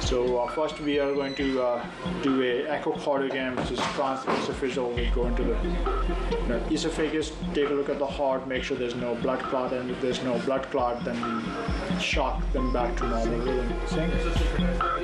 So first we are going to do a echocardiogram, which is transesophageal. We go into the esophagus, take a look at the heart, make sure there's no blood clot, and if there's no blood clot, then we shock them back to normal rhythm.